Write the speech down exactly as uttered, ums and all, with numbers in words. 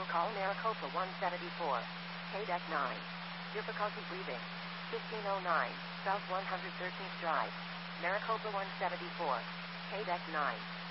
Commercial call Maricopa one seventy-four. K deck nine. Difficulty breathing. fifteen oh nine, South one hundred thirteenth Drive. Maricopa one seventy-four. K deck nine.